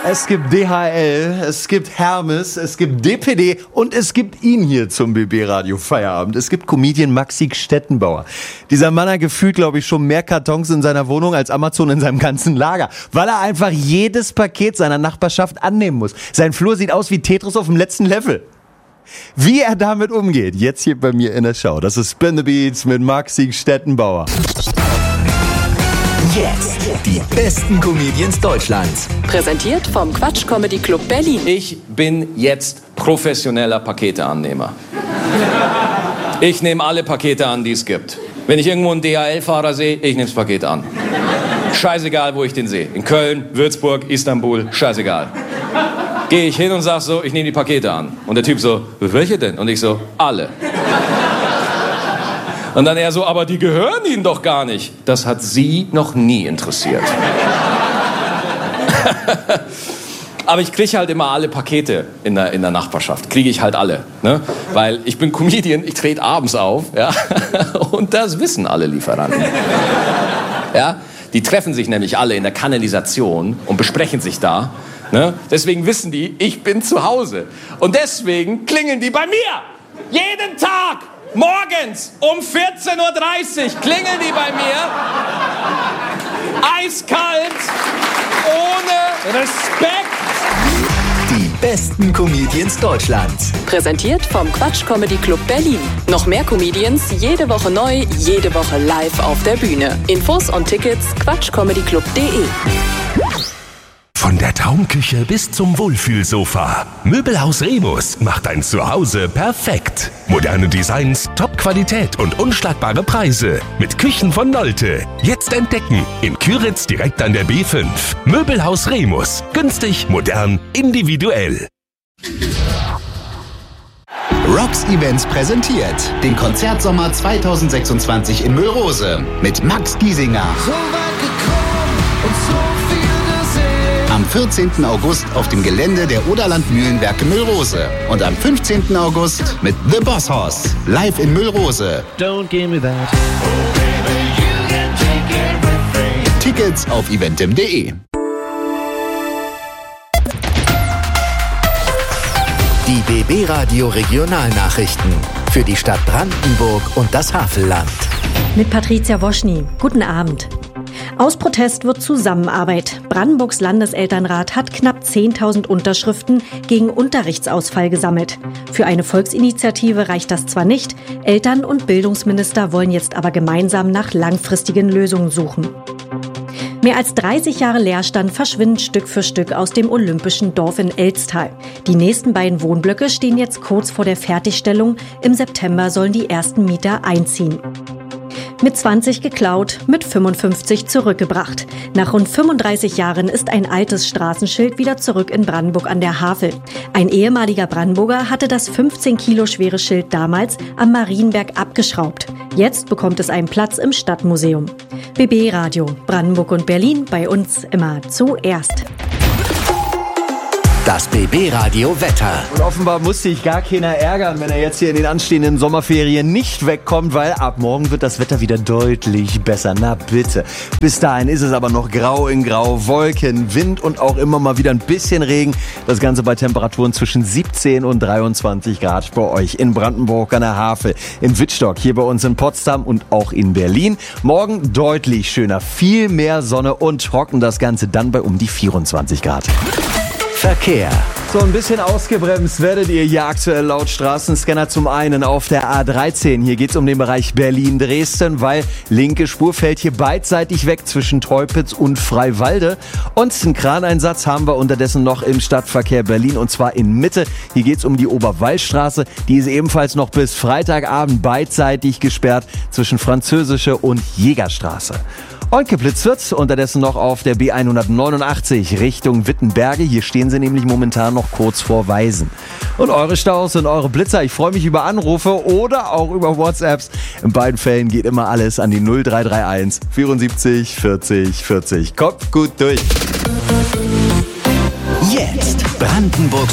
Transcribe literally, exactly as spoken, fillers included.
Es gibt D H L, es gibt Hermes, es gibt D P D und es gibt ihn hier zum B B-Radio Feierabend. Es gibt Comedian Maxi Stettenbauer. Dieser Mann hat gefühlt, glaube ich, schon mehr Kartons in seiner Wohnung als Amazon in seinem ganzen Lager, weil er einfach jedes Paket seiner Nachbarschaft annehmen muss. Sein Flur sieht aus wie Tetris auf dem letzten Level. Wie er damit umgeht, jetzt hier bei mir in der Show. Das ist Spin the Beats mit Maxi Stettenbauer. Jetzt die besten Comedians Deutschlands. Präsentiert vom Quatsch Comedy Club Berlin. Ich bin jetzt professioneller Paketeannehmer. Ich nehme alle Pakete an, die es gibt. Wenn ich irgendwo einen D H L-Fahrer sehe, ich nehme das Paket an. Scheißegal, wo ich den sehe. In Köln, Würzburg, Istanbul, scheißegal. Gehe ich hin und sag so, ich nehme die Pakete an. Und der Typ so, welche denn? Und ich so, alle. Und dann er so, aber die gehören Ihnen doch gar nicht. Das hat Sie noch nie interessiert. Aber ich kriege halt immer alle Pakete in der, in der Nachbarschaft. Kriege ich halt alle. Ne? Weil ich bin Comedian, ich trete abends auf. Ja? Und das wissen alle Lieferanten. Ja? Die treffen sich nämlich alle in der Kanalisation und besprechen sich da. Ne? Deswegen wissen die, ich bin zu Hause. Und deswegen klingeln die bei mir. Jeden Tag. Morgens um vierzehn Uhr dreißig klingeln die bei mir. Eiskalt, ohne Respekt. Die besten Comedians Deutschlands. Präsentiert vom Quatsch Comedy Club Berlin. Noch mehr Comedians, jede Woche neu, jede Woche live auf der Bühne. Infos und Tickets quatschcomedyclub punkt de. Von der Traumküche bis zum Wohlfühlsofa. Möbelhaus Remus macht dein Zuhause perfekt. Moderne Designs, Top-Qualität und unschlagbare Preise. Mit Küchen von Nolte. Jetzt entdecken. In Küritz direkt an der B fünf. Möbelhaus Remus. Günstig, modern, individuell. Rocks Events präsentiert den Konzertsommer zweitausendsechsundzwanzig in Müllrose mit Max Giesinger. So weit gekommen und so viel am vierzehnten August auf dem Gelände der Oderland Mühlenwerke Müllrose und am fünfzehnten August mit The Boss Hoss live in Müllrose. Don't give me that. Tickets auf eventim punkt de. Die B B-Radio Regionalnachrichten für die Stadt Brandenburg und das Havelland. Mit Patricia Woschny. Guten Abend. Aus Protest wird Zusammenarbeit. Brandenburgs Landeselternrat hat knapp zehntausend Unterschriften gegen Unterrichtsausfall gesammelt. Für eine Volksinitiative reicht das zwar nicht, Eltern und Bildungsminister wollen jetzt aber gemeinsam nach langfristigen Lösungen suchen. Mehr als dreißig Jahre Leerstand verschwinden Stück für Stück aus dem olympischen Dorf in Elztal. Die nächsten beiden Wohnblöcke stehen jetzt kurz vor der Fertigstellung. Im September sollen die ersten Mieter einziehen. Mit zwanzig geklaut, mit fünfundfünfzig zurückgebracht. Nach rund fünfunddreißig Jahren ist ein altes Straßenschild wieder zurück in Brandenburg an der Havel. Ein ehemaliger Brandenburger hatte das fünfzehn Kilo schwere Schild damals am Marienberg abgeschraubt. Jetzt bekommt es einen Platz im Stadtmuseum. B B-Radio, Brandenburg und Berlin, bei uns immer zuerst. Das B B-Radio Wetter. Und offenbar muss sich gar keiner ärgern, wenn er jetzt hier in den anstehenden Sommerferien nicht wegkommt, weil ab morgen wird das Wetter wieder deutlich besser. Na bitte. Bis dahin ist es aber noch grau in grau, Wolken, Wind und auch immer mal wieder ein bisschen Regen. Das Ganze bei Temperaturen zwischen siebzehn und dreiundzwanzig Grad bei euch in Brandenburg an der Havel, in Wittstock, hier bei uns in Potsdam und auch in Berlin. Morgen deutlich schöner, viel mehr Sonne und trocken. Das Ganze dann bei um die vierundzwanzig Grad. Verkehr. So ein bisschen ausgebremst werdet ihr hier aktuell laut Straßenscanner zum einen auf der A dreizehn. Hier geht's um den Bereich Berlin-Dresden, weil linke Spur fällt hier beidseitig weg zwischen Teupitz und Freiwalde. Und einen Kraneinsatz haben wir unterdessen noch im Stadtverkehr Berlin und zwar in Mitte. Hier geht's um die Oberwallstraße. Die ist ebenfalls noch bis Freitagabend beidseitig gesperrt zwischen Französische und Jägerstraße. Und geblitzt wird unterdessen noch auf der B hundertneunundachtzig Richtung Wittenberge. Hier stehen sie nämlich momentan noch kurz vor Weisen. Und eure Staus und eure Blitzer, ich freue mich über Anrufe oder auch über WhatsApps. In beiden Fällen geht immer alles an die null drei drei eins vierundsiebzig vierzig vierzig. Kommt gut durch. Jetzt Brandenburgs